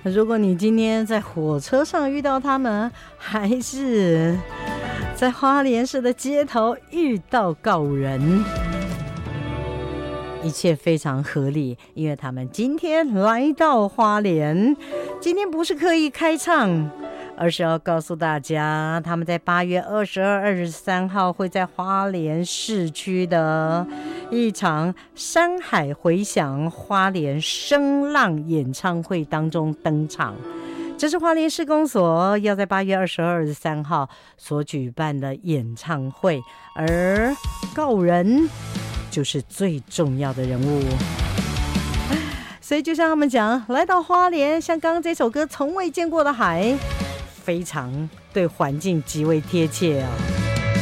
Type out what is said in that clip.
如果你今天在火车上遇到他们，还是在花莲市的街头遇到告人，一切非常合理，因为他们今天来到花莲，今天不是刻意开唱，而是要告诉大家，他们在8月22、23号会在花莲市区的一场山海回响花莲声浪演唱会当中登场。这是花莲市公所要在8月22、23号所举办的演唱会，而告人就是最重要的人物。所以就像他们讲，来到花莲，像刚刚这首歌《从未见过的海》，非常对环境极为贴切啊。